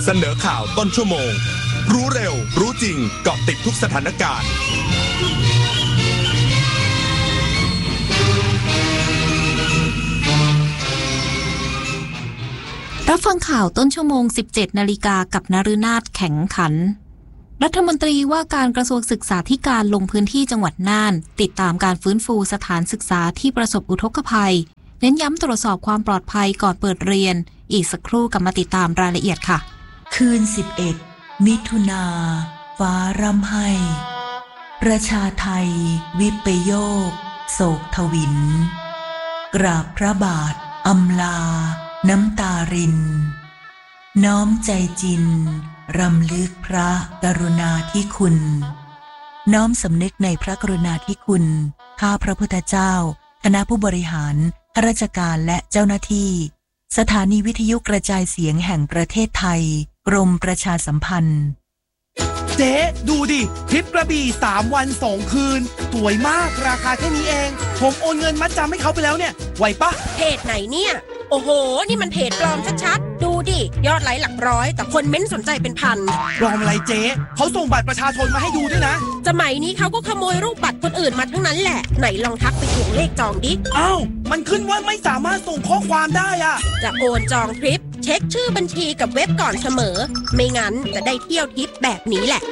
เสนอข่าวต้นชั่วโมงรู้เร็วรู้จริงเกาะติดทุกสถานการณ์รับฟังข่าวต้นชั่วโมง 17 นาฬิกากับนฤนาถแข็งขันรัฐมนตรีว่าการกระทรวงศึกษาธิการลงพื้นที่จังหวัดน่านติดตามการฟื้นฟูสถานศึกษาที่ประสบอุทกภัยเน้นย้ำตรวจสอบความปลอดภัยก่อนเปิดเรียนอีกสักครู่กลับมาติดตามรายละเอียดค่ะคืน11มิถุนาฟ้าร่ำไห้ประชาไทยวิปโยคโศกทวินกราบพระบาทอำลาน้ำตารินน้อมใจจินรำลึกพระกรุณาธิคุณน้อมสำนึกในพระกรุณาธิคุณข้าพระพุทธเจ้าคณะผู้บริหารข้าราชการและเจ้าหน้าที่สถานีวิทยุกระจายเสียงแห่งประเทศไทยกรมประชาสัมพันธ์เจ๊ดูดิทริปกระบี่3 วัน 2 คืนสวยมากราคาแค่นี้เองผมโอนเงินมัดจำให้เขาไปแล้วเนี่ยไหวปะเพจไหนเนี่ยโอ้โหนี่มันเพจปลอมชัดๆดูดิยอดไลค์หลักร้อยแต่คนเม้นสนใจเป็นพันปลอมอะไรเจ๊เขาส่งบัตรประชาชนมาให้ดูด้วยนะสมัยนี้เขาก็ขโมยรูปบัตรคนอื่นมาทั้งนั้นแหละไหนลองทักไปทวงเลขจองดิอ้าวมันขึ้นว่าไม่สามารถส่งข้อความได้อะจะโอนจองทริปเช็คชื่อบัญชีกับเว็บก่อนเสมอไม่งั้นจะได้เที่ยวทริปแบบนี้แหละ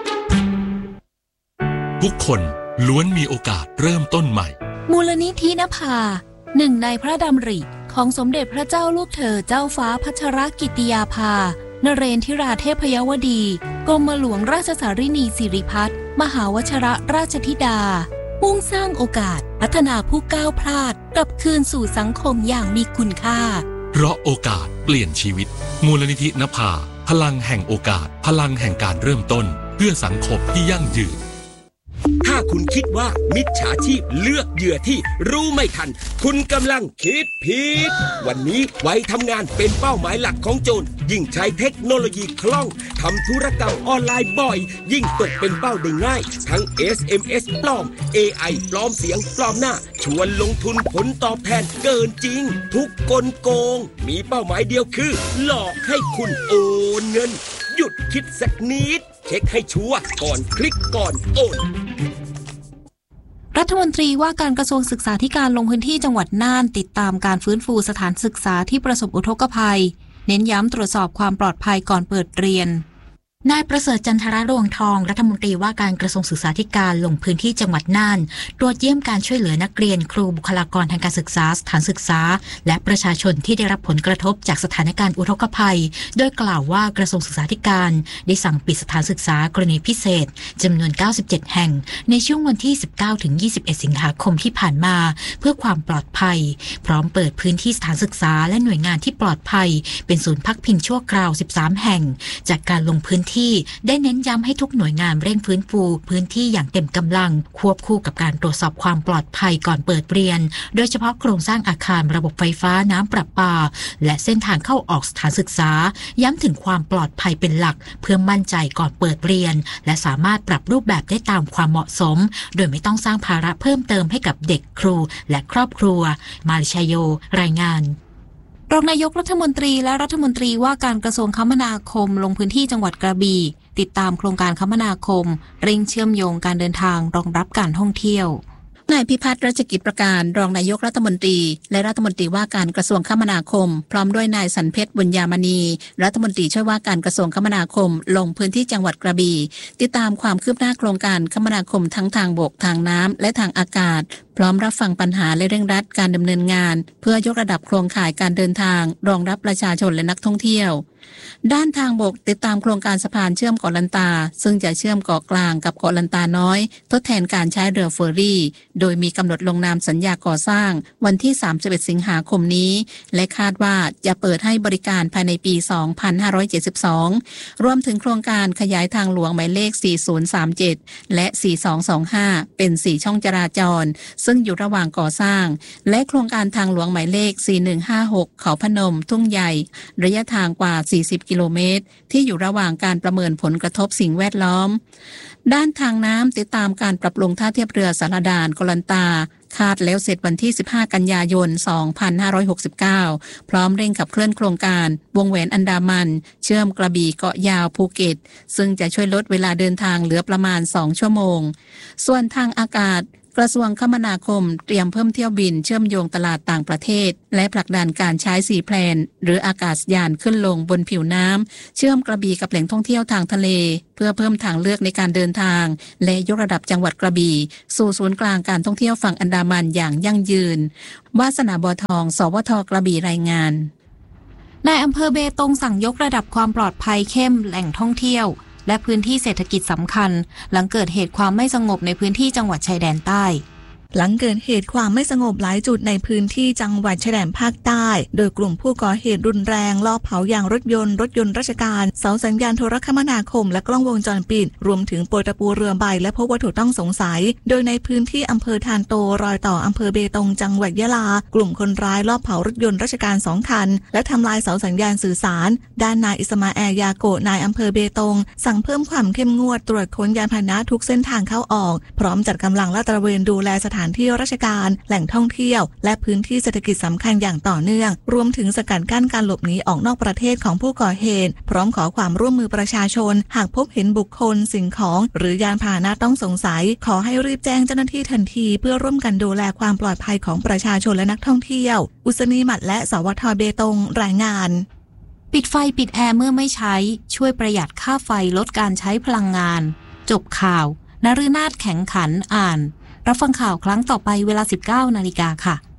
ทุกคนล้วนมีโอกาสเริ่มต้นใหม่มูลนิธินภาหนึ่งในพระดำริของสมเด็จพระเจ้าลูกเธอเจ้าฟ้าพัชรกิติยาภานเรนทิราเทพยวดีกรมหลวงราชสารินีสิริพัฒน์มหาวชิรราชธิดามุ่งสร้างโอกาสพัฒนาผู้ก้าวพลาดกลับคืนสู่สังคมอย่างมีคุณค่าเพราะโอกาสเปลี่ยนชีวิตมูลนิธินภาพลังแห่งโอกาสพลังแห่งการเริ่มต้นเพื่อสังคมที่ยั่งยืนถ้าคุณคิดว่ามิจฉาชีพเลือกเหยื่อที่รู้ไม่ทันคุณกำลังคิดผิดวันนี้วัยทำงานเป็นเป้าหมายหลักของโจรยิ่งใช้เทคโนโลยีคล่องทำธุรกรรมออนไลน์บ่อยยิ่งตกเป็นเป้าได้ง่ายทั้ง SMS ปลอม AI ปลอมเสียงปลอมหน้าชวนลงทุนผลตอบแทนเกินจริงทุกกลโกงมีเป้าหมายเดียวคือหลอกให้คุณโอนเงินหยุดคิดสักนิดเช็คให้ชัวร์ก่อนคลิกก่อนโอนรัฐมนตรีว่าการกระทรวงศึกษาธิการลงพื้นที่จังหวัดน่านติดตามการฟื้นฟูสถานศึกษาที่ประสบอุทกภัยเน้นย้ำตรวจสอบความปลอดภัยก่อนเปิดเรียนนายประเสริฐจันทรรวงทองรัฐมนตรีว่าการกระทรวงศึกษาธิการลงพื้นที่จังหวัดน่านตรวจเยี่ยมการช่วยเหลือนักเรียนครูบุคลากรทางการศึกษาสถานศึกษาและประชาชนที่ได้รับผลกระทบจากสถานการณ์อุทกภัยโดยกล่าวว่ากระทรวงศึกษาธิการได้สั่งปิดสถานศึกษากรณีพิเศษจำนวน97แห่งในช่วงวันที่19ถึง21สิงหาคมที่ผ่านมาเพื่อความปลอดภัยพร้อมเปิดพื้นที่สถานศึกษาและหน่วยงานที่ปลอดภัยเป็นศูนย์พักพิงชั่วคราว13แห่งจากการลงพื้นที่ได้เน้นย้ำให้ทุกหน่วยงานเร่งฟื้นฟูพื้นที่อย่างเต็มกำลังควบคู่กับการตรวจสอบความปลอดภัยก่อนเปิดเรียนโดยเฉพาะโครงสร้างอาคารระบบไฟฟ้าน้ำประปาและเส้นทางเข้าออกสถานศึกษาย้ำถึงความปลอดภัยเป็นหลักเพื่อมั่นใจก่อนเปิดเรียนและสามารถปรับรูปแบบได้ตามความเหมาะสมโดยไม่ต้องสร้างภาระเพิ่มเติมให้กับเด็กครูและครอบครัวมาริชโยรายงานรองนายกรัฐมนตรีและรัฐมนตรีว่าการกระทรวงคมนาคมลงพื้นที่จังหวัดกระบี่ติดตามโครงการคมนาคมเร่งเชื่อมโยงการเดินทางรองรับการท่องเที่ยวนายพิพัฒน์รัชกิจประการรองนายกรัฐมนตรีและรัฐมนตรีว่าการกระทรวงคมนาคมพร้อมด้วยนายสันเพชรบุญญามณีรัฐมนตรีช่วยว่าการกระทรวงคมนาคมลงพื้นที่จังหวัดกระบี่ติดตามความคืบหน้าโครงการคมนาคมทั้งทางบกทางน้ำและทางอากาศพร้อมรับฟังปัญหาและเร่งรัดการดำเนินงานเพื่อยกระดับโครงข่ายการเดินทางรองรับประชาชนและนักท่องเที่ยวด้านทางบกติดตามโครงการสะพานเชื่อมเกาะลันตาซึ่งจะเชื่อมเกาะกลางกับเกาะลันตาน้อยทดแทนการใช้เรือเฟอร์รี่โดยมีกำหนดลงนามสัญญาก่อสร้างวันที่31สิงหาคมนี้และคาดว่าจะเปิดให้บริการภายในปี2572รวมถึงโครงการขยายทางหลวงหมายเลข4037และ4225เป็น4ช่องจราจรซึ่งอยู่ระหว่างก่อสร้างและโครงการทางหลวงหมายเลข4156เขาพนมทุ่งใหญ่ระยะทางกว่า40กิโลเมตรที่อยู่ระหว่างการประเมินผลกระทบสิ่งแวดล้อมด้านทางน้ำติดตามการปรับปรุงท่าเทียบเรือสารด่านกลันตาคาดแล้วเสร็จวันที่ 15 กันยายน 2569 พร้อมเร่งขับเคลื่อนโครงการวงแหวนอันดามันเชื่อมกระบี่เกาะยาวภูเก็ตซึ่งจะช่วยลดเวลาเดินทางเหลือประมาณ 2 ชั่วโมงส่วนทางอากาศกระทรวงคมนาคมเตรียมเพิ่มเที่ยวบินเชื่อมโยงตลาดต่างประเทศและผลักดันการใช้ซีแพลนหรืออากาศยานขึ้นลงบนผิวน้ำเชื่อมกระบี่กับแหล่งท่องเที่ยวทางทะเลเพื่อเพิ่มทางเลือกในการเดินทางและยกระดับจังหวัดกระบี่สู่ศูนย์กลางการท่องเที่ยวฝั่งอันดามันอย่างยั่งยืนวาสนาบัวทองสวท.กระบี่รายงานนายอำเภอเบตงสั่งยกระดับความปลอดภัยเข้มแหล่งท่องเที่ยวและพื้นที่เศรษฐกิจสำคัญหลังเกิดเหตุความไม่สงบในพื้นที่จังหวัดชายแดนใต้หลังเกิดเหตุความไม่สงบหลายจุดในพื้นที่จังหวัดชายแดนภาคใต้โดยกลุ่มผู้ก่อเหตุรุนแรงลอบเผายางรถยนต์ราชการเสาสัญญาณโทรคมนาคมและกล้องวงจรปิดรวมถึงโปรยตะปูเรือใบและพบวัตถุต้องสงสัยโดยในพื้นที่อำเภอทานโตรอยต่ออำเภอเบตงจังหวัดยะลากลุ่มคนร้ายลอบเผารถยนต์ราชการ2 คันและทำลายเสาสัญญาณสื่อสารด้านนายอิสมาแอลยาโกะนายอำเภอเบตงสั่งเพิ่มความเข้มงวดตรวจค้นยานพาหนะทุกเส้นทางเข้าออกพร้อมจัดกำลังลาดตระเวนดูแลสถานที่ราชการแหล่งท่องเที่ยวและพื้นที่เศรษฐกิจสำคัญอย่างต่อเนื่องรวมถึงสกัดกั้นการหลบหนีออกนอกประเทศของผู้ก่อเหตุพร้อมขอความร่วมมือประชาชนหากพบเห็นบุคคลสิ่งของหรือยานพาหนะต้องสงสัยขอให้รีบแจ้งเจ้าหน้าที่ทันทีเพื่อร่วมกันดูแลความปลอดภัยของประชาชนและนักท่องเที่ยวอุศนีหมัดและสวท.เบตงรายงานปิดไฟปิดแอร์เมื่อไม่ใช้ช่วยประหยัดค่าไฟลดการใช้พลังงานจบข่าวนฤนาถแข็งขันอ่านรับฟังข่าวครั้งต่อไปเวลา 19 นาฬิกาค่ะ